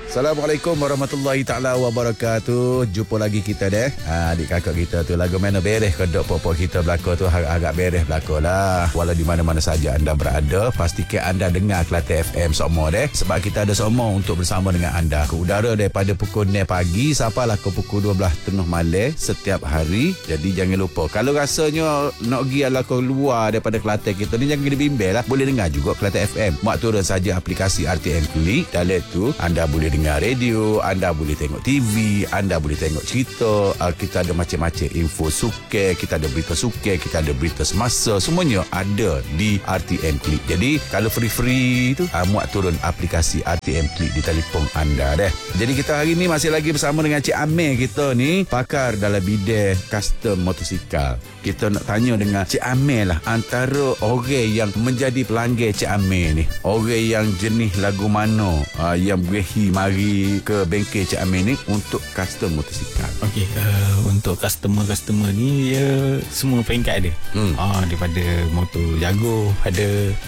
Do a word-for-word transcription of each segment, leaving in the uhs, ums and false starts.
Assalamualaikum warahmatullahi taala wabarakatuh. Jumpa lagi kita deh. Ha, adik kakak kita tu lagu mana beres kedok popo kita belaka tu agak beres belaka lah. Walau di mana-mana saja anda berada, pastikan anda dengar Kelate F M semua deh. Sebab kita ada semua untuk bersama dengan anda. Ke udara daripada pukul enam pagi sampailah ke pukul dua belas tengah malam setiap hari. Jadi jangan lupa, kalau rasanya nak pergi ala ke luar daripada Kelate kita ni, jangan dibimbel lah. Boleh dengar juga Kelate F M. Mak turun saja aplikasi R T M Klik. Dalam tu anda boleh dengar dengar radio, anda boleh tengok T V, anda boleh tengok cerita, uh, kita ada macam-macam info suka, kita ada berita suka, kita ada berita semasa, semuanya ada di R T M Klik. Jadi kalau free-free tu, uh, muat turun aplikasi R T M Klik di telefon anda deh. Jadi kita hari ni masih lagi bersama dengan Cik Amir kita ni, pakar dalam bidang custom motosikal. Kita nak tanya dengan Cik Amir lah, antara orang yang menjadi pelanggan Cik Amir ni, orang yang jenis lagu mana uh, yang berehi mari ke bengkel Cik Amir ni untuk custom motosikal. Okey, uh, untuk customer-customer ni dia semua peringkat ada. Hmm. Uh, daripada motor jago ada,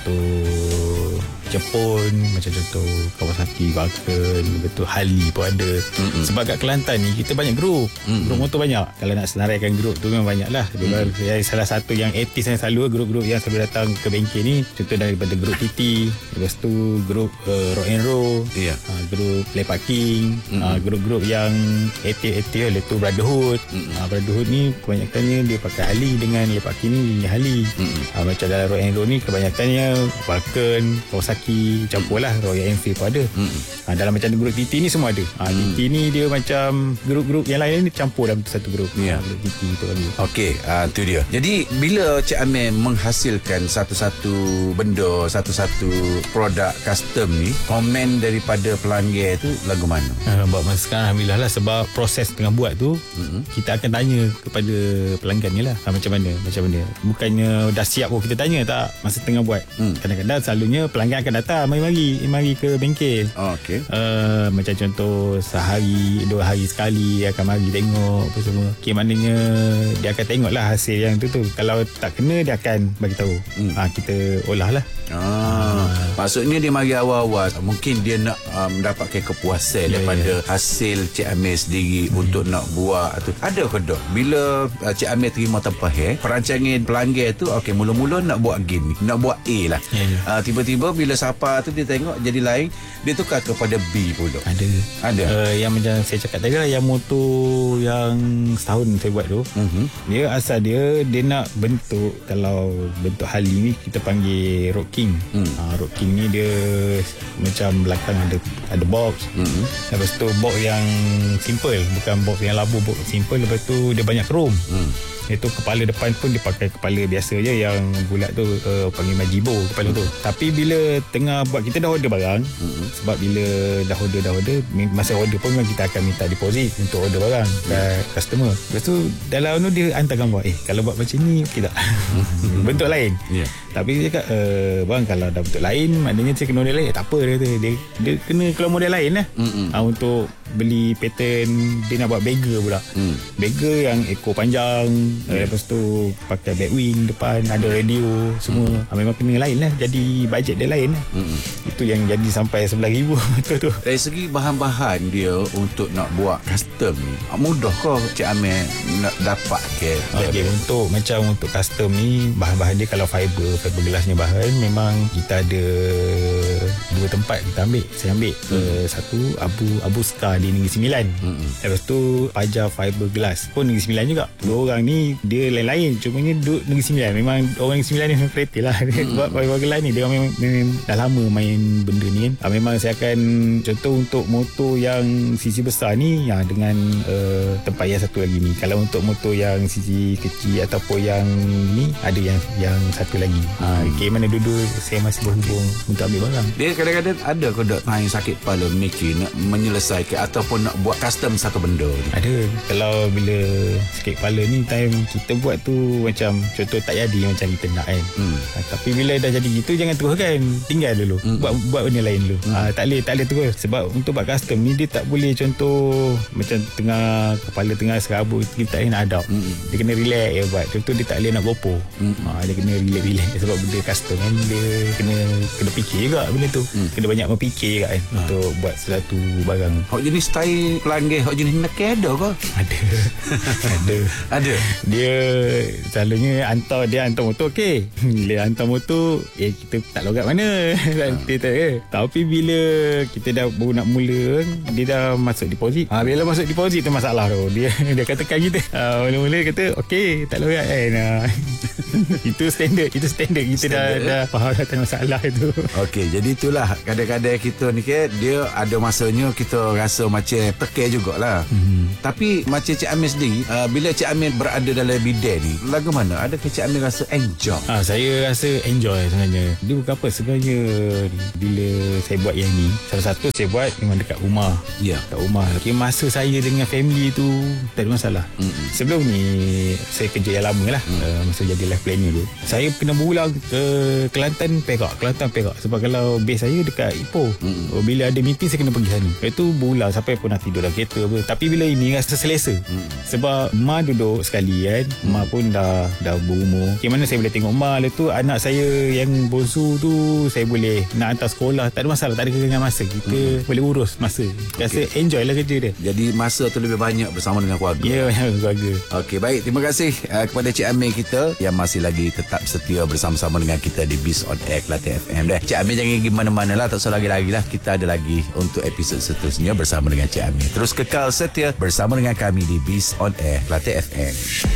motor Jepun macam contoh Kawasaki, Vulcan, betul Harley pun ada. Mm-mm. Sebab kat Kelantan ni kita banyak grup. Mm-mm. Grup motor banyak. Kalau nak senaraikan grup tu memang banyak lah. Mm. Salah satu yang aktif yang selalu grup-grup yang selalu datang ke bengkel ni, contoh daripada grup T T, lepas tu grup uh, Rock and Roll, yeah. uh, grup Lepak King, uh, grup-grup yang aktif-aktif iaitu Brotherhood. uh, Brotherhood ni kebanyakannya dia pakai Harley, dengan Lepak King ni Harley. uh, Macam dalam Rock and Roll ni kebanyakannya Vulcan, Kawasaki, campur lah, Royal Enfield pun ada. Mm. Ha, dalam macam grup T T ni semua ada. Ha, mm. T T ni dia macam grup-grup yang lain ni campur dalam satu grup. Ya. Yeah. Ha, grup T T tu lagi. Okey, uh, tu dia. Jadi bila Cik Amir menghasilkan satu-satu benda, satu-satu produk custom ni, komen daripada pelanggan tu lagu mana? Ha, buat masa sekarang alhamdulillah lah, sebab proses tengah buat tu, mm-hmm. kita akan tanya kepada pelanggan ni lah. Ha, macam mana? Macam mana? Bukannya dah siap pun kita tanya, tak. Masa tengah buat. Mm. Kadang-kadang selalunya pelanggan akan datang mari-mari mari ke bengkel. Oh, okey. Uh, macam contoh sehari dua hari sekali akan mari tengok apa semua. Okey, maknanya dia akan tengoklah hasil yang tu tu. Kalau tak kena dia akan bagi tahu. Hmm. Ha, kita olah lah. Ah, uh. Maksudnya dia mari awal-awal mungkin dia nak uh, mendapatkan kepuasan yeah, daripada yeah. hasil Cik Amir sendiri hmm. untuk nak buat tu. Ada ke tak bila uh, Cik Amir terima tempah eh, perancangan pelanggan tu okey, mula-mula nak buat gini, nak buat A lah. Yeah, yeah. Uh, tiba-tiba bila siapa tu dia tengok jadi lain, dia tukar kepada B pula. Ada. Ada. Uh, yang macam saya cakap tadi lah, yang motor yang setahun saya buat tu, uh-huh. dia asal dia dia nak bentuk, kalau bentuk Harley ni kita panggil Rock King. Hmm. Uh, Rock King ni dia macam belakang ada ada box. Uh-huh. Lepas tu box yang simple, bukan box yang labu, box simple. Lepas tu dia banyak chrome. Hmm. Itu kepala depan pun dia pakai kepala biasa je yang bulat tu, uh, panggil Majibo kepala tu. Tapi bila tengah buat, kita dah order barang. Mm-hmm. Sebab bila dah order dah order masa order pun memang kita akan minta deposit untuk order barang kat customer. Lepas tu dalam tu dia hantar gambar, eh kalau buat macam ni okey tak? Bentuk lain. Yeah. Tapi dia cakap uh, bang, kalau dah bentuk lain maknanya saya kena model lain. Eh, tak apa dia kata. Dia, dia kena keluar model lain lah. Mm-hmm. uh, Untuk beli pattern, dia nak buat bagger pula. Mm. Bagger yang ekor panjang. Yeah. Lepas tu pakai back wing depan, ada radio semua. Mm. Ha, memang kena lain lah. Jadi bajet dia lain lah. Mm. Itu yang jadi sampai sebelas ribu betul tu. Dari segi bahan-bahan dia untuk nak buat custom ni, mudah ke Cik Amir nak dapat ke? Okay, untuk macam untuk custom ni, bahan-bahan dia kalau fiber, fiber gelasnya bahan, memang kita ada dua tempat kita ambil. Saya ambil mm. uh, satu Abu Abu Scar di Negeri Sembilan. Mm. Lepas tu Pajar Fiber Glass pun Negeri Sembilan juga. Dua orang ni dia lain-lain, cumanya duduk Negeri Sembilan. Memang orang Negeri Sembilan ni memang kreatif lah. Dia buat Fiber Glass ni, dia memang, memang dah lama main benda ni kan. Memang saya akan contoh untuk motor yang sisi besar ni, ya, dengan uh, tempat yang satu lagi ni. Kalau untuk motor yang sisi kecil ataupun yang ni, ada yang yang satu lagi. Ha, okay, mana dulu saya masih berhubung untuk ambil barang. Dia kadang-kadang ada ke dok time sakit kepala mikir nak menyelesaikan ataupun nak buat custom satu benda ni? Ada. Kalau bila sakit kepala ni, time kita buat tu macam contoh tak jadi macam kita nak kan. Hmm. Ha, tapi bila dah jadi gitu, jangan teruskan, tinggal dulu. Hmm. Buat buat benda lain. dulu. Hmm. Uh, tak boleh tak boleh terus sebab untuk buat custom ni dia tak boleh contoh macam tengah kepala tengah serabut kita tak boleh nak adap. Hmm. Dia kena relax je buat. Contoh dia tak boleh nak gopoh. Hmm. Uh, dia kena relax-relax sebab benda custom kan dia kena kena fikir juga benda tu. Hmm. Kena banyak berfikir kan hmm. untuk buat sesuatu barang. Hok jenis style pelanggih, hok jenis nak ada ke? Ada. ada. Ada. Dia selalunya hantar dia hantar motor okey. Bila hantar motor eh kita tak logat mana. Nanti tak eh. Tapi bila kita dah baru nak mula dia dah masuk deposit. Ha, bila masuk deposit tu masalah tu. Dia dia katakan kita. Ha, mula-mula kata okey tak logat kan. Ha. Itu standard, itu standard kita standard, dah eh? dah faham dah masalah itu. Okey, jadi itulah kadang-kadang kita ni ke dia ada masanya kita rasa macam terkeh jugalah. Hmm. Tapi macam Cik Amir sendiri uh, bila Cik Amir berada dalam bidang ni lagu mana? Adakah Cik Amir rasa enjoy? Ah, saya rasa enjoy sebenarnya. Dia bukan apa sebenarnya bila saya buat yang ni. Salah satu saya buat memang dekat rumah. Ya. Yeah. Dekat rumah. Okay, masa saya dengan family tu tak ada masalah. Mm-hmm. Sebelum ni saya kerja yang lama lah. Mm. Uh, masa jadi life planner tu. Saya kena berulang ke Kelantan Perak. Kelantan Perak. Sebab kalau base saya dekat Ipoh. Mm-hmm. Oh, bila ada meeting saya kena pergi sana. Itu berulang sampai pun nak tidur dalam kereta apa. Tapi bila ini rasa selesa. Mm. Sebab Ma duduk sekali kan. Mm. Ma pun dah dah berumur. Bagaimana saya boleh tengok Ma tu anak saya yang bongsu tu saya boleh nak hantar sekolah. Tak ada masalah. Tak ada kegangan masa. Kita mm. boleh urus masa. Rasa okay. Enjoy lah kerja dia. Jadi masa tu lebih banyak bersama dengan keluarga. Ya, banyak dengan keluarga. Okey, baik. Terima kasih uh, kepada Cik Amir kita yang masih lagi tetap setia bersama-sama dengan kita di Biz on Air Kelantan F M. Deh. Cik Amir jangan pergi mana-mana lah. Tak usah lagi-lagi lah. Kita ada lagi untuk episod seterusnya bersama dengan Cik Amir. Terus kekal setia bersama dengan kami di Biz on Air Kelantan F M.